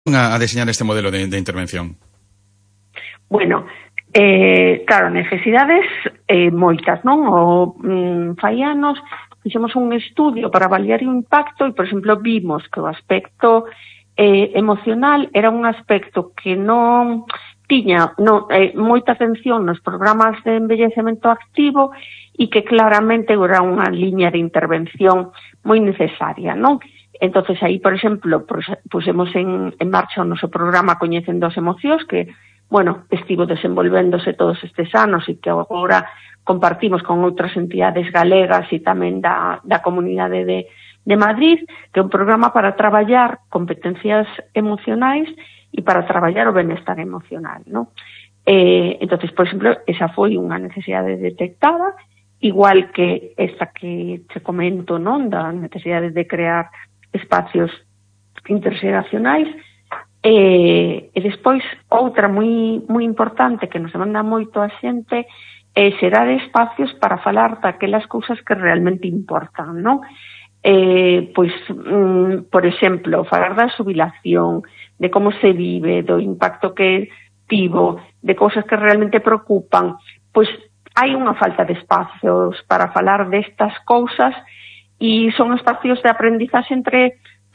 a deseñar este modelo de intervención? Bueno, claro, necesidades moitas, non? Fai anos fixemos un estudio para avaliar o impacto e, por exemplo, vimos que o aspecto emocional era un aspecto que non tiña moita atención nos programas de envellecemento activo e que claramente era unha liña de intervención moi necesaria, non? Entonces aí, por exemplo, pusemos en marcha o noso programa Coñecendo as Emocións, que, bueno, estivo desenvolvéndose todos estes anos e que agora compartimos con outras entidades galegas e tamén da Comunidade de Madrid, que é un programa para traballar competencias emocionais e para traballar o benestar emocional, non? Entonces, por exemplo, esa foi unha necesidade detectada, igual que esta que te comento, non? Da necesidade de crear espacios interxeracionais, e despois outra moi importante que nos demanda moito a xente é xerar espacios para falar daquelas cousas que realmente importan, non? Por exemplo, falar da xubilación, de como se vive, do impacto que tivo, de cousas que realmente preocupan, pois hai unha falta de espacios para falar destas cousas e son espacios de aprendizaxe entre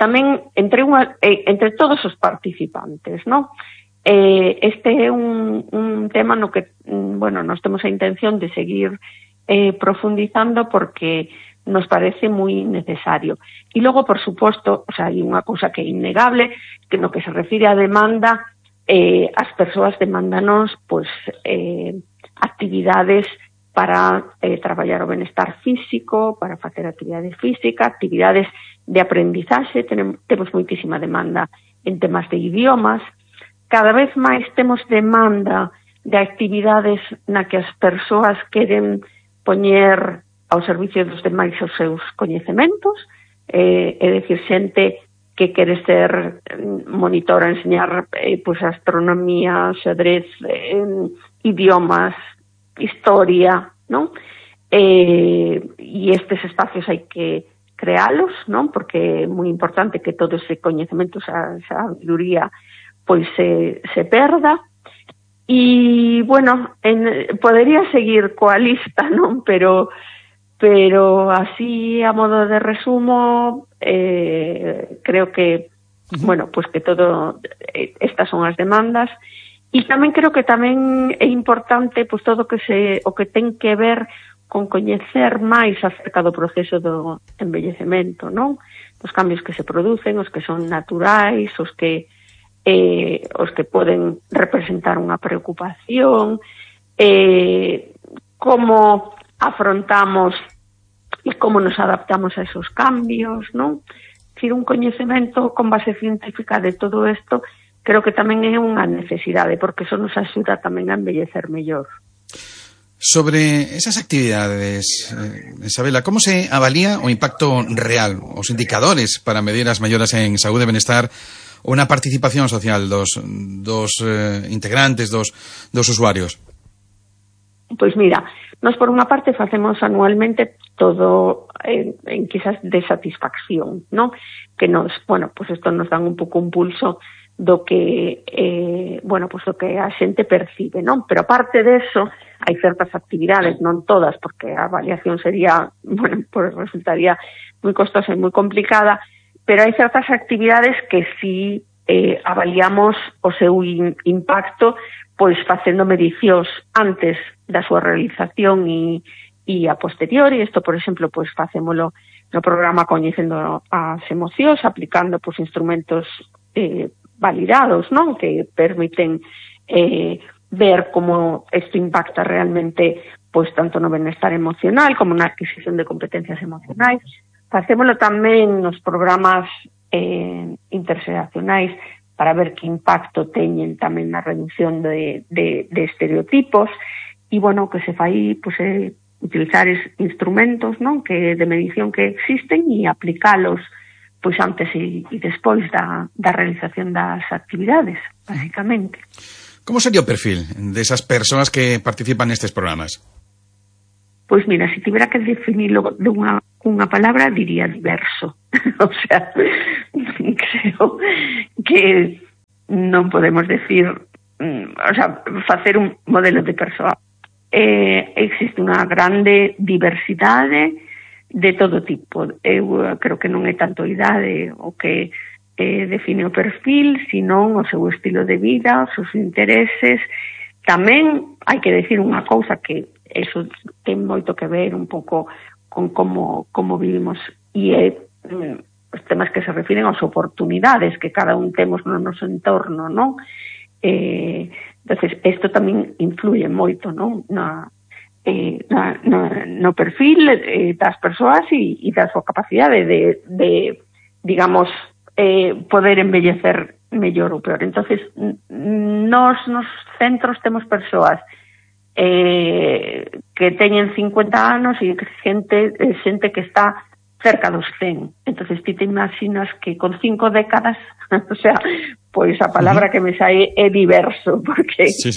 todos os participantes, non? Este é un tema no que, bueno, nós temos a intención de seguir profundizando porque nos parece moi necesario. E logo, por suposto, o sea, hai unha cousa que é innegable, que no que se refire á demanda, as persoas demandanos, pois, actividades para traballar o benestar físico, para facer actividade física, actividades de aprendizaxe. Temos moitísima demanda en temas de idiomas. Cada vez máis temos demanda de actividades na que as persoas queren poñer ao servicio dos demais os seus coñecementos, é dicir, xente que quere ser monitora, enseñar pois astronomía, xadrez, idiomas, historia, non? E estes espacios hai que crealos, non? Porque é moi importante que todo ese coñecemento, esa sabiduría, pois se perda. E, bueno, podería seguir coa lista, non? Pero así, a modo de resumo, creo que, bueno, pois que todo, estas son as demandas. E tamén creo que tamén é importante pois todo o que ten que ver con coñecer máis acerca do proceso do envellecemento, non? Os cambios que se producen, os que son naturais, os que poden representar unha preocupación, como afrontamos e como nos adaptamos a esos cambios, non? Dicir, un coñecemento con base científica de todo isto creo que tamén é unha necesidade, porque eso nos axuda tamén a envellecer mellor. Sobre esas actividades, Isabela, como se avalía o impacto real, os indicadores para medir as melloras en saúde e benestar ou na participación social dos integrantes, dos usuarios? Pois mira, nós por unha parte facemos anualmente todo enquisas de satisfacción, non? Que nos, bueno, pois isto nos dan un pouco un pulso do que do que a xente percibe, non? Pero aparte deso, hai certas actividades, non todas, porque a avaliación sería, bueno, pues resultaría moi costosa e moi complicada, pero hai certas actividades que sí avaliamos o seu impacto, pois facendo medicións antes da súa realización e a posteriori. Isto, por exemplo, pois facémolo no programa Coñecendo as Emocións, aplicando pois instrumentos validados, non? Que permiten ver como isto impacta realmente pois tanto no benestar emocional como na adquisición de competencias emocionais. Facémolo tamén nos programas interxeracionais para ver que impacto teñen tamén na reducción de estereotipos. E, bueno, que se fai pois utilizar instrumentos, non? Que de medición que existen e aplicalos pois antes e despois da realización das actividades, basicamente. Como sería o perfil desas persoas que participan nestes programas? Pois mira, se tivera que definirlo dunha palabra, diría diverso. O sea, creo que non podemos decir, o sea, facer un modelo de persoa. Existe unha grande diversidade de todo tipo. Eu creo que non é tanto idade o que define o perfil, sino o seu estilo de vida, os seus intereses. Tamén hai que decir unha cousa, que eso ten moito que ver un pouco con como vivimos, e é os temas que se refiren ás oportunidades que cada un temos no noso entorno, non? Entonces, isto tamén influye moito, non? No perfil das persoas e da súa capacidade de digamos, poder envellecer mellor ou peor. Entonces, nos centros temos persoas que teñen 50 anos e xente que está cerca dos 100. Entonces, ti te imaginas que con 5 décadas, o sea, pois a palabra que me sae é diverso, porque sí.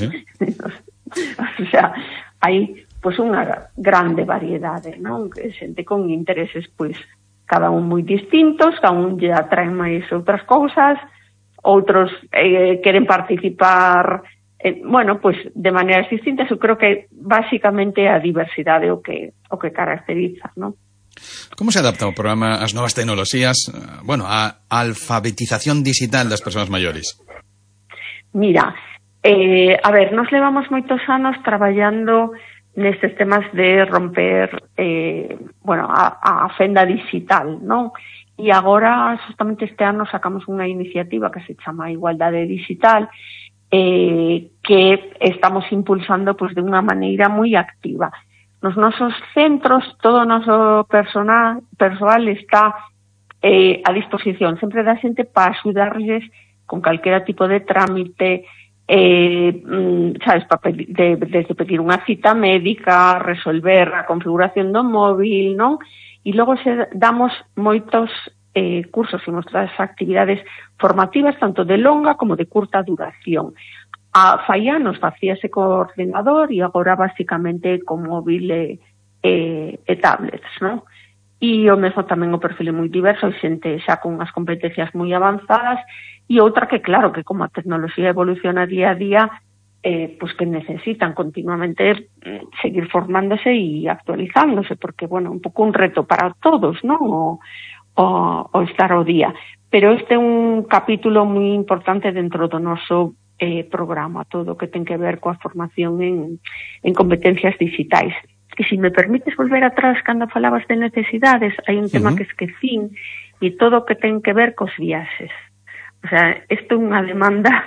o sea, hai pois unha grande variedade, non? Que xente con intereses pois cada un moi distintos, cada un lle atraen máis outras cousas, outros queren participar bueno, pois de maneiras distintas. Eu creo que basicamente a diversidade o que caracteriza, non? Como se adapta o programa ás novas tecnoloxías, a alfabetización digital das persoas maiores? Mira, a ver, nos levamos moitos anos traballando nestes temas de romper a fenda digital, non? E agora, justamente este ano, sacamos unha iniciativa que se chama Igualdade Digital, que estamos impulsando pois de unha maneira moi activa. Nos nosos centros, todo o noso persoal está a disposición sempre da xente para axudarles con calquera tipo de trámite, sabes, desde pedir unha cita médica, resolver a configuración do móvil, non? E logo damos moitos cursos e moitas actividades formativas, tanto de longa como de curta duración. A fai anos facíase co ordenador e agora basicamente con móvil e tablets, non? E o mesmo tamén o perfil é moi diverso, hai xente xa con as competencias moi avanzadas e outra que claro que como a tecnoloxía evoluciona día a día, pois que necesitan continuamente seguir formándose e actualizándose, porque, bueno, un pouco un reto para todos, non? O estar ao día. Pero este é un capítulo moi importante dentro do noso programa, todo o que ten que ver coa formación en competencias digitais. E se me permites volver atrás cando falabas de necesidades, hai un tema que esquecín, e todo o que ten que ver cos viaxes. O sea, isto é unha demanda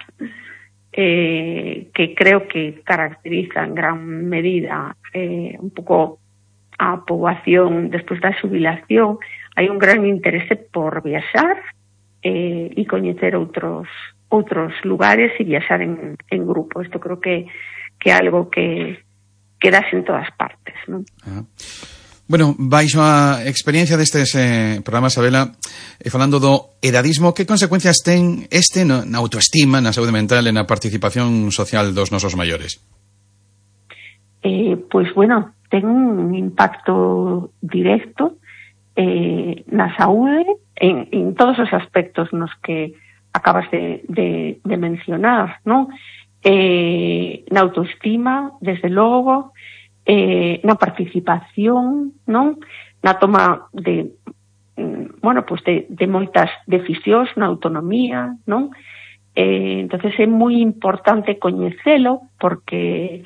que creo que caracteriza en gran medida un pouco a poboación despois da xubilación. Hai un gran interese por viaxar e coñecer outros lugares e viaxar en grupo. Isto creo que é algo que das en todas partes, non? Bueno, baixo a experiencia destes programas, Sabela, falando do edadismo, que consecuencias ten na autoestima, na saúde mental e na participación social dos nosos maiores? Pois, bueno, ten un impacto directo na saúde en todos os aspectos nos que acabas de mencionar, non? Na autoestima, desde logo, na participación, non? Na toma de moitas decisións, na autonomía, non? Entonces é moi importante coñecelo porque,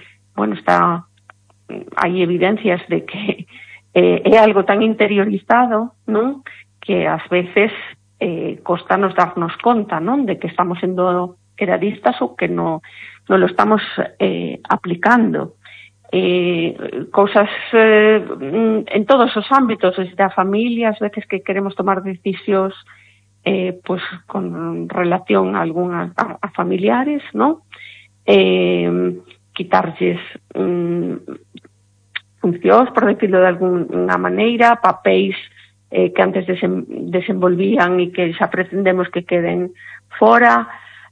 hai evidencias de que é algo tan interiorizado, non? Que ás veces costanos darnos conta, non? De que estamos sendo edadistas ou que non lo estamos aplicando. Cousas en todos os ámbitos, desde a familia, ás veces que queremos tomar decisións pois con relación a algunhas a familiares, non? Quitarlles funcións, por decirlo de alguna maneira, papéis que antes desenvolvían e que xa pretendemos que queden fora,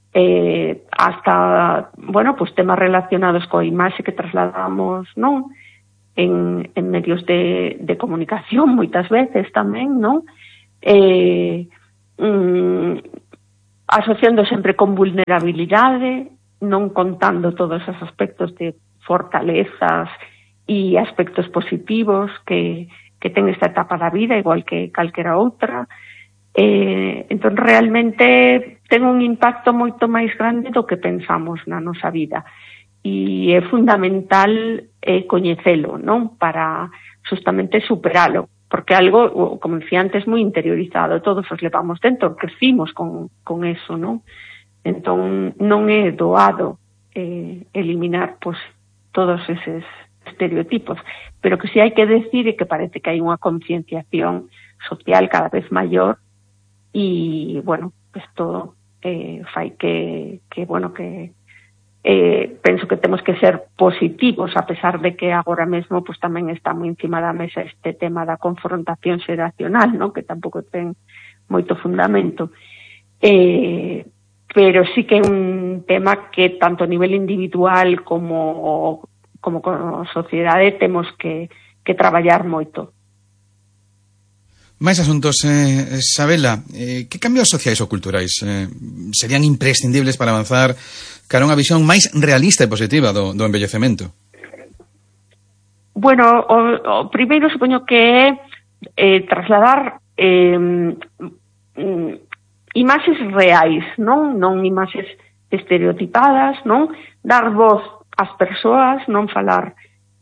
hasta, temas relacionados coa imaxe que trasladamos, non? En medios de comunicación, moitas veces tamén, non? asociando sempre con vulnerabilidade, non contando todos os aspectos de fortalezas e aspectos positivos que ten esta etapa da vida, igual que calquera outra. Entón, realmente ten un impacto moito máis grande do que pensamos na nosa vida. E é fundamental coñecelo, non? Para justamente superalo. Porque algo, como decía antes, moi interiorizado. Todos os levamos dentro, crecimos con eso, non? Entón, non é doado eliminar, pois, todos eses estereotipos, pero que si hai que decir é que parece que hai unha concienciación social cada vez maior e, bueno, isto fai que penso que temos que ser positivos, a pesar de que agora mesmo pues, tamén está moi encima da mesa este tema da confrontación xeracional, non? Que tampouco ten moito fundamento. Pero sí que é un tema que tanto a nivel individual como sociedade temos que traballar moito. Máis asuntos, Sabela, que cambios sociais ou culturais serían imprescindibles para avanzar cara a unha visión máis realista e positiva do envellecemento? Bueno, o primeiro supoño que é trasladar imaxes reais, non imaxes estereotipadas, non dar voz ás persoas, non falar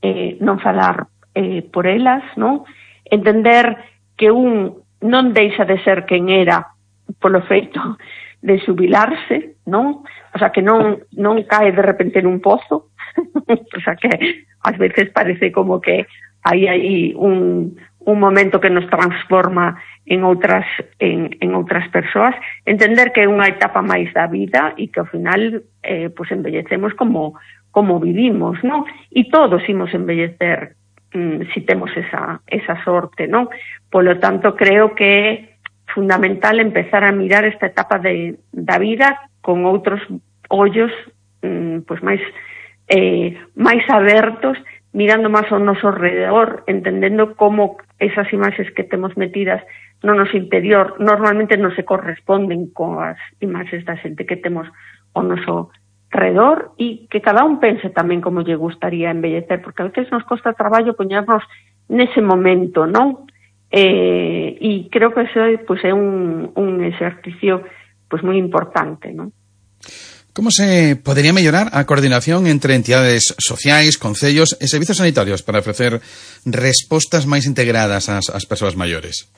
por elas, non? Entender que un non deixa de ser quen era polo feito de xubilarse, non? O sea, que non cae de repente nun pozo, o sea, que ás veces parece como que hai un momento que nos transforma en outras persoas, entender que é unha etapa máis da vida e que ao final pues envellecemos como vivimos, non? E todos imos envellecer si temos esa sorte, non? Polo tanto, creo que é fundamental empezar a mirar esta etapa da vida con outros ollos pues máis abertos, mirando máis ao noso alrededor, entendendo como esas imaxes que temos metidas no noso interior normalmente non se corresponden coas imaxes da xente que temos ao noso redor e que cada un pense tamén como lle gustaría envellecer, porque a veces nos costa traballo poñernos nese momento, non? E creo que eso pues, é un exercicio pues, moi importante, non? Como se podería mellorar a coordinación entre entidades sociais, concellos e servizos sanitarios para ofrecer respostas máis integradas ás persoas maiores?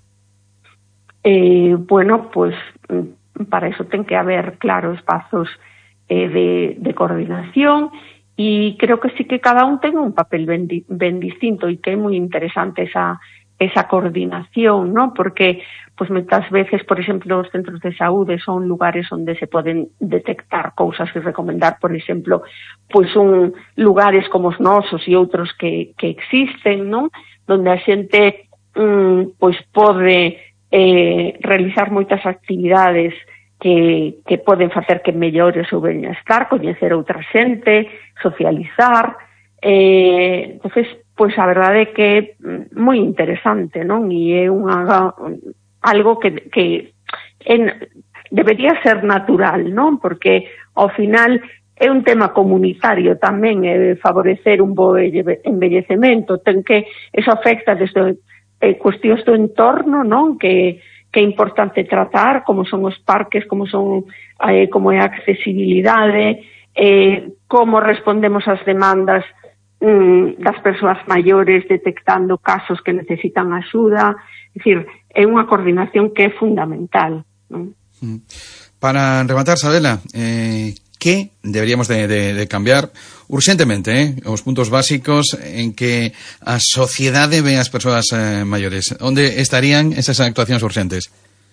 Bueno, pues para eso ten que haber, claro, espazos de coordinación e creo que sí que cada un ten un papel ben distinto e que é moi interesante esa coordinación, ¿no? Porque pues moitas veces, por exemplo, os centros de saúde son lugares onde se poden detectar cousas e recomendar, por exemplo, pues lugares como os nosos e outros que existen, ¿no? Donde a xente pues pode realizar moitas actividades que poden facer que mellore o seu benestar, coñecer outra xente, socializar. Entonces, pois a verdade é que é moi interesante, non? E é algo que debería ser natural, non? Porque ao final é un tema comunitario tamén, favorecer un bo envellecemento, eso afecta desde cuestións do entorno, non? Que é importante tratar, como son os parques, como é a accesibilidade, como respondemos ás demandas das persoas maiores detectando casos que necesitan axuda. É dicir, é unha coordinación que é fundamental, non? Para rematar, Sabela, que deberíamos de cambiar urxentemente, os puntos básicos en que a sociedade ve as persoas maiores? Onde estarían esas actuacións urxentes?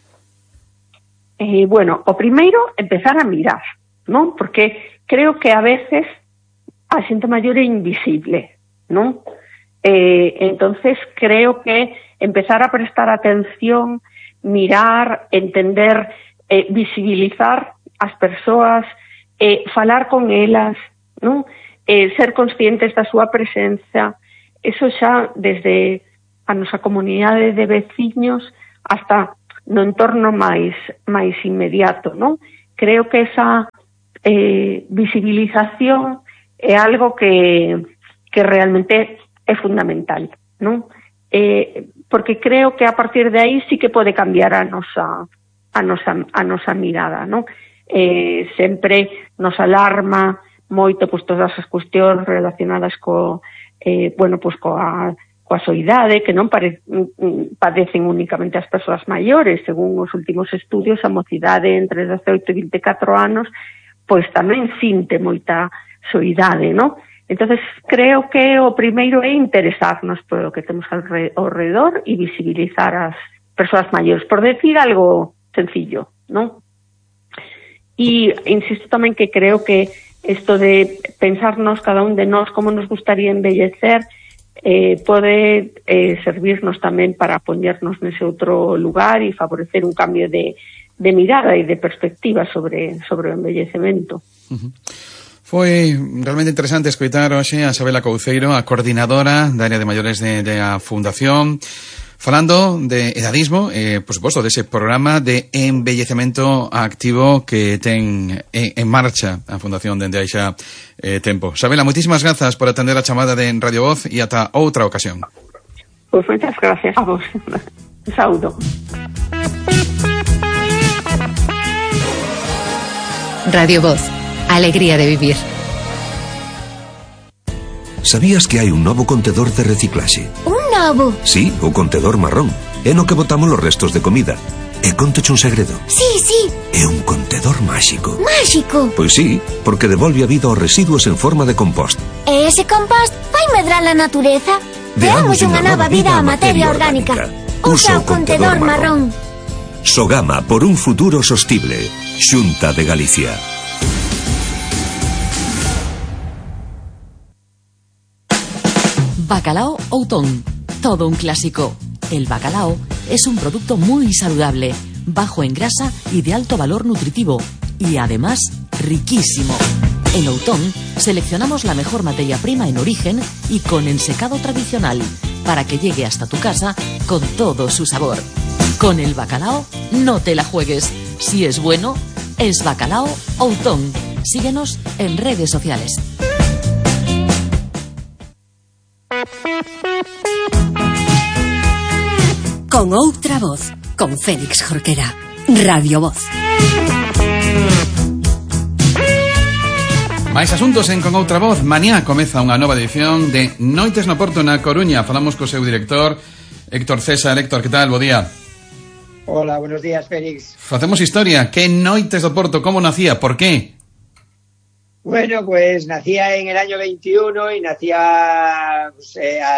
Bueno, o primeiro, empezar a mirar, non? Porque creo que a veces a xente maior é invisible, non? Entonces creo que empezar a prestar atención, mirar, entender, visibilizar as persoas, falar con elas, non? Ser conscientes da súa presenza, eso xa desde a nosa comunidade de veciños hasta entorno máis inmediato, non? Creo que esa visibilización é algo que realmente é fundamental, non? Porque creo que a partir de aí sí que pode cambiar a nosa mirada, non? Sempre nos alarma moito pois todas as cuestións relacionadas coa soidade, que non padecen únicamente as persoas maiores. Según os últimos estudios, a mocidade entre 18 e 24 anos pois tamén sinte moita soidade, non? Entonces, creo que o primeiro é interesarnos polo que temos ao redor e visibilizar as persoas maiores, por decir algo sencillo, non? E insisto tamén que creo que isto de pensarnos cada un de nós como nos gustaría envellecer pode servirnos tamén para poñernos nese outro lugar e favorecer un cambio de mirada e de perspectiva sobre o envellecemento. Foi realmente interesante escoitar hoxe a Sabela Couceiro, a coordinadora da área de maiores da Fundación, falando de edadismo, por suposto, dese programa de envellecemento activo que ten en marcha a Fundación dende hai xa tempo. Sabela, moitísimas grazas por atender a chamada de Radio Voz e ata outra ocasión. Pois moitas gracias a vos. Un saúdo. Radio Voz, alegría de vivir. Sabías que hai un novo contedor de reciclaxe? Un novo? Sí, o contedor marrón. É no que botamos os restos de comida. E conteche un segredo. Sí. É un contedor máxico. Máxico? Pois sí, porque devolve a vida aos residuos en forma de compost. E ese compost vai medrar a natureza? Deamos unha nova vida á materia orgánica. Usa o contedor marrón. Sogama por un futuro sostible. Xunta de Galicia. Bacalao Outón, todo un clásico. El bacalao es un producto muy saludable, bajo en grasa y de alto valor nutritivo, y además riquísimo. En Outón seleccionamos la mejor materia prima en origen y con ensecado tradicional, para que llegue hasta tu casa con todo su sabor. Con el bacalao no te la juegues. Si es bueno, es Bacalao Outón. Síguenos en redes sociales. Con outra voz, con Félix Jorquera. Radio Voz. Mais asuntos en Con outra voz. Mañá comeza unha nova edición de Noites no Porto na Coruña. Falamos co seu director, Héctor César. Héctor, que tal? Bo día. Hola, buenos días, Félix. Facemos historia. Que Noites do Porto? Como nacía? ¿Por qué? Bueno, pues nacía en el año 21 y nacía pues,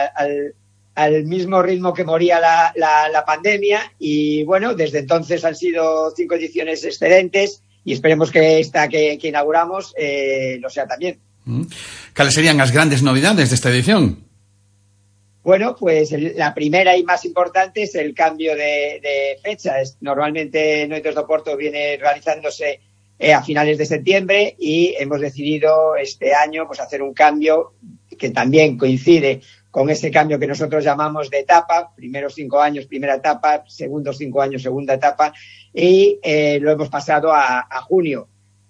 al mismo ritmo que moría la pandemia, y bueno, desde entonces han sido 5 ediciones excelentes y esperemos que esta que inauguramos lo sea también. ¿Cales serían as grandes novidades desta edición? Bueno, pues la primera y más importante es el cambio de fecha. Normalmente Noites do Porto viene realizándose a finales de septiembre y hemos decidido este año pues hacer un cambio que también coincide con ese cambio que nosotros llamamos de etapa, primeros 5 años, primera etapa, segundos 5 años, segunda etapa, y lo hemos pasado a junio.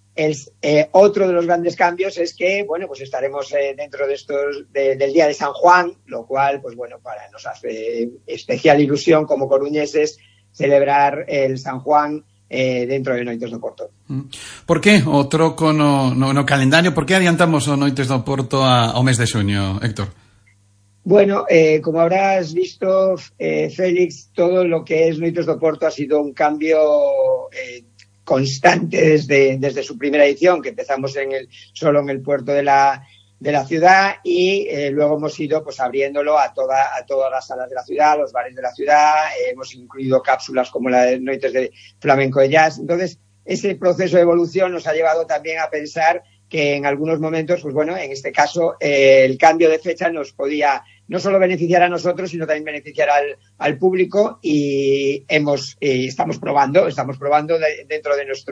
Otro de los grandes cambios es que, bueno, pues estaremos dentro de estos del Día de San Juan, lo cual, pues bueno, nos hace especial ilusión como coruñeses celebrar el San Juan dentro de Noites do Porto. Por que o troco no calendario? Por que adiantamos o Noites do Porto ao mes de xuño, Héctor? Bueno, como habrás visto, Félix, todo lo que es Noites do Porto ha sido un cambio constante desde su primera edición, que empezamos solo en el puerto de la ciudad, y luego hemos ido pues abriéndolo a todas las salas de la ciudad, los bares de la ciudad. Hemos incluido cápsulas como la de Noites de Flamenco de Jazz. Entonces, ese proceso de evolución nos ha llevado también a pensar que en algunos momentos, pues bueno, en este caso, el cambio de fecha nos podía no solo beneficiar a nosotros, sino también beneficiar al público, y estamos probando dentro de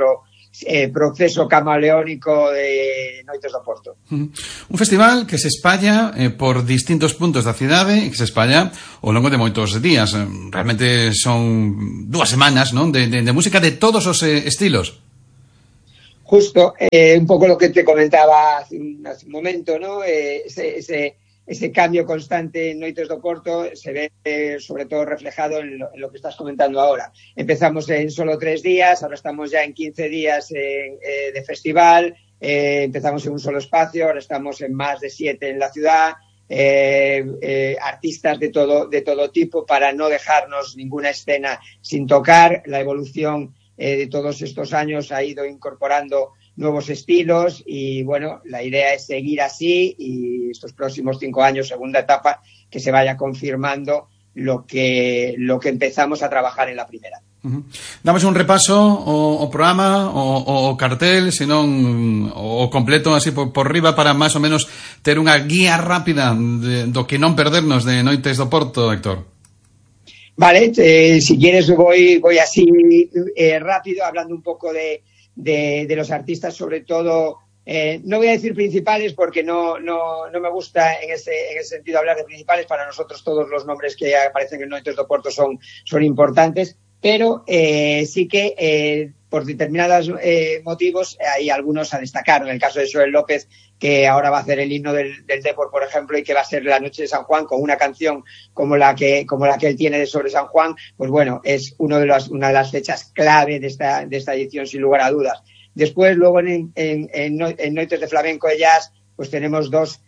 proceso camaleónico de Noites do Porto. Un festival que se espalla por distintos puntos da cidade e que se espalla ao longo de moitos días. Realmente son 2 semanas, non? De música de todos os estilos. Justo, un poco lo que te comentaba hace un momento, ¿no? Ese cambio constante en Noites do Porto se ve sobre todo reflejado en lo que estás comentando ahora. Empezamos en solo 3 días, ahora estamos ya en 15 días de festival, empezamos en un solo espacio, ahora estamos en más de 7 en la ciudad, artistas de todo tipo para no dejarnos ninguna escena sin tocar. La evolución de todos estos años ha ido incorporando nuevos estilos y bueno, la idea es seguir así y estos próximos 5 años, segunda etapa, que se vaya confirmando lo que empezamos a trabajar en la primera. Damos un repaso o programa o cartel, senón o completo así por riba para máis ou menos ter unha guía rápida do que non perdernos de Noites do Porto, Héctor. Vale, si quieres voy así rápido, hablando un poco de los artistas, sobre todo, no voy a decir principales porque no me gusta en ese sentido hablar de principales. Para nosotros todos los nombres que aparecen en Noites do Porto son importantes, pero sí que por determinados motivos hay algunos a destacar. En el caso de Xoel López, que ahora va a hacer el himno del Depor, por ejemplo, y que va a ser la noche de San Juan con una canción como la que él tiene sobre San Juan, pues bueno, es una de las fechas clave de esta edición, sin lugar a dudas. Después, luego en Noites de Flamenco de Jazz, pues tenemos dos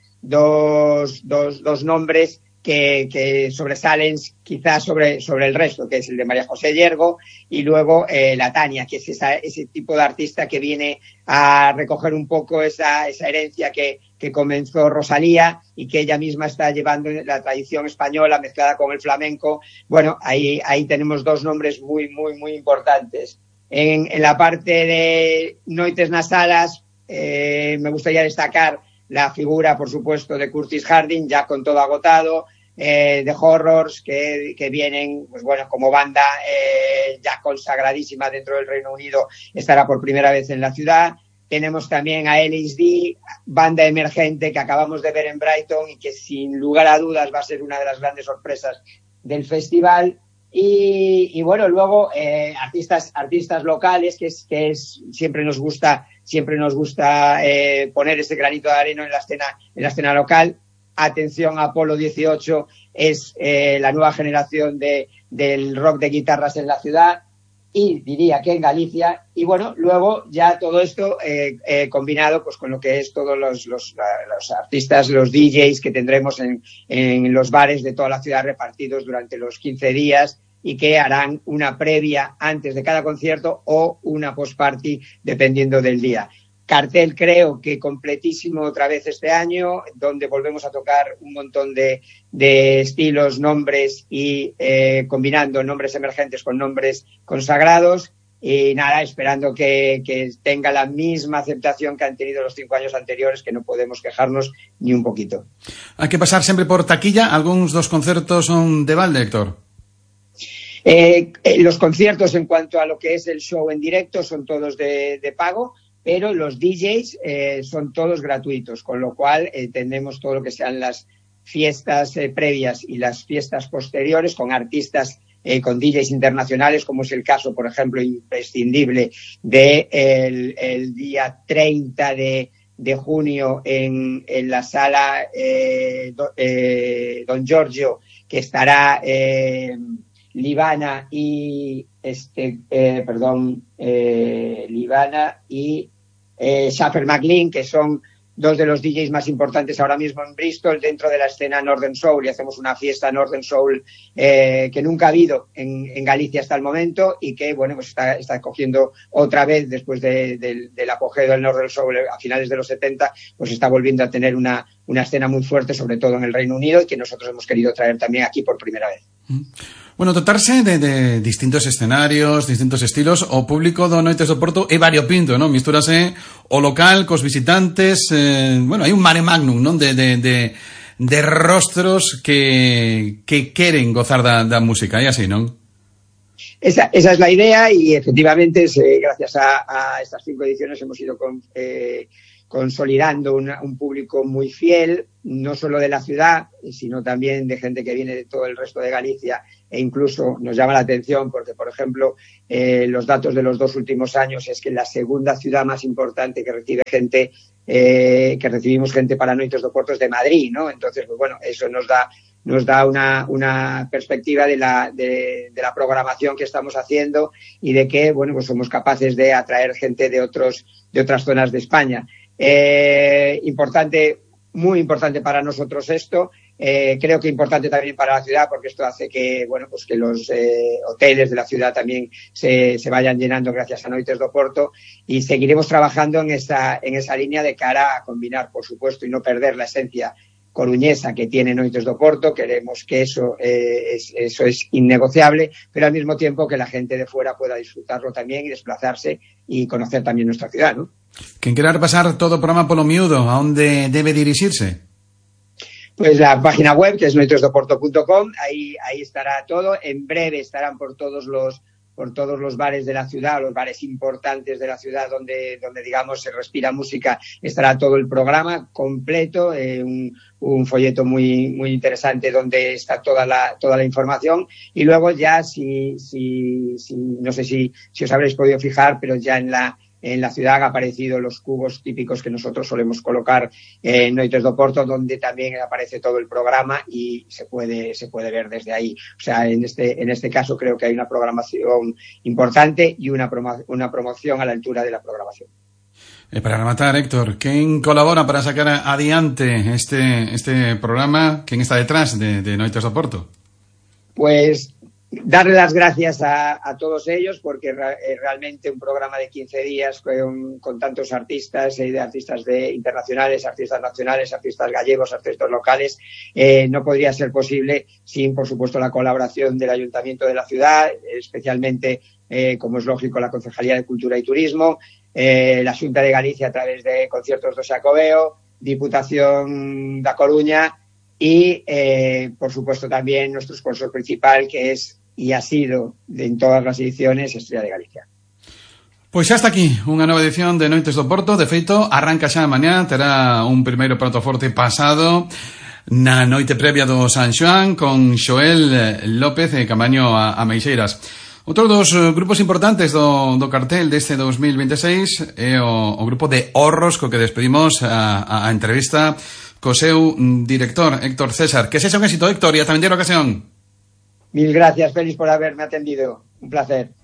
nombres que sobresalen quizás sobre el resto, que es el de María José Yergo y luego la Tania, que es ese tipo de artista que viene a recoger un poco esa herencia que comenzó Rosalía y que ella misma está llevando la tradición española mezclada con el flamenco. Bueno, ahí tenemos 2 nombres muy, muy, muy importantes. En la parte de Noites nas Salas, me gustaría destacar la figura, por supuesto, de Curtis Harding, ya con todo agotado, The Horrors, que vienen, pues bueno, como banda ya consagradísima dentro del Reino Unido, estará por primera vez en la ciudad. Tenemos también a LSD, banda emergente que acabamos de ver en Brighton y que sin lugar a dudas va a ser una de las grandes sorpresas del festival. Y bueno, luego artistas locales que siempre nos gusta poner ese granito de arena en la escena local. Atención, Apolo 18 es la nueva generación del rock de guitarras en la ciudad y diría que en Galicia. Y bueno, luego ya todo esto combinado pues con lo que es todos los artistas, los DJs que tendremos en los bares de toda la ciudad repartidos durante los 15 días y que harán una previa antes de cada concierto o una post-party dependiendo del día. Cartel creo que completísimo otra vez este año, donde volvemos a tocar un montón de estilos, nombres y combinando nombres emergentes con nombres consagrados. Y nada, esperando que tenga la misma aceptación que han tenido los 5 años anteriores, que no podemos quejarnos ni un poquito. Hai que pasar sempre por taquilla. Algúns dos concertos son de balde, Héctor? Los conciertos en cuanto a lo que es el show en directo son todos de pago, pero los DJs son todos gratuitos, con lo cual tenemos todo lo que sean las fiestas previas y las fiestas posteriores con artistas, con DJs internacionales, como es el caso, por ejemplo, imprescindible de el día 30 de junio en la sala Don Giorgio, que estará Livana y Shaffer McLean, que son 2 de los DJs más importantes ahora mismo en Bristol dentro de la escena Northern Soul, y hacemos una fiesta Northern Soul que nunca ha habido en Galicia hasta el momento y que bueno, pues está cogiendo otra vez después del apogeo del Northern Soul a finales de los 70, pues está volviendo a tener una escena muy fuerte, sobre todo en el Reino Unido, y que nosotros hemos querido traer también aquí por primera vez. Bueno, dotarse de distintos escenarios, distintos estilos, o público do Noites do Porto é variopinto, non? Mistúrase o local cos visitantes, bueno, hai un mare magnum, non? De rostros que queren gozar da música, é así, non? Esa es la idea y efectivamente gracias a estas 5 ediciones hemos ido consolidando un público muy fiel, no solo de la ciudad, sino también de gente que viene de todo el resto de Galicia, e incluso nos llama la atención porque, por ejemplo, los datos de los 2 últimos años es que la segunda ciudad más importante que recibe gente, que recibimos gente para Noites do Porto es de Madrid, ¿no? Entonces, pues bueno, eso nos da una perspectiva de la programación que estamos haciendo y de que, bueno, pues somos capaces de atraer gente de otras zonas de España. Muy importante para nosotros esto. Creo que importante también para la ciudad, porque esto hace que, bueno, pues que los hoteles de la ciudad también se vayan llenando gracias a Noites do Porto, y seguiremos trabajando en esa línea de cara a combinar, por supuesto, y no perder la esencia coruñesa que tiene Noites do Porto. Queremos que eso es innegociable, pero al mismo tiempo que la gente de fuera pueda disfrutarlo también y desplazarse y conocer también nuestra ciudad, ¿no? Quen quera repasar todo o programa polo miúdo, a onde debe dirixirse? Pues la página web, que es noitesdoporto.com, ahí estará todo. En breve estarán por todos los bares de la ciudad, los bares importantes de la ciudad donde digamos se respira música, estará todo el programa completo, un folleto muy muy interesante donde está toda la información. Y luego ya si no sé si os habréis podido fijar, pero ya en la ciudad han aparecido los cubos típicos que nosotros solemos colocar en Noites do Porto, donde también aparece todo el programa y se puede ver desde ahí. O sea, en este caso creo que hay una programación importante y una promoción a la altura de la programación. Para rematar, Héctor, ¿quién colabora para sacar adiante este programa? ¿Quién está detrás de Noites do Porto? Pues darle las gracias a todos ellos, porque realmente un programa de 15 días con tantos artistas, artistas internacionales, artistas nacionales, artistas gallegos, artistas locales, no podría ser posible sin, por supuesto, la colaboración del Ayuntamiento de la ciudad, especialmente, como es lógico, la Concejalía de Cultura y Turismo, la Xunta de Galicia a través de Conciertos do Xacobeo, Diputación da Coruña y, por supuesto, también nuestro sponsor principal, que es y ha sido en todas las ediciones Estrella de Galicia. Pois xa está aquí unha nova edición de Noites do Porto. De feito, arranca xa mañá, terá un primeiro prato forte pasado na noite previa do San Xoán con Xoel López e Camaño a Meixeiras. Outros dos grupos importantes do cartel deste 2026 é o grupo de Horros, co que despedimos a entrevista co seu director, Héctor César. Que sexa un éxito, Héctor, e ata vindeira ocasión. Mil gracias, Félix, por haberme atendido. Un placer.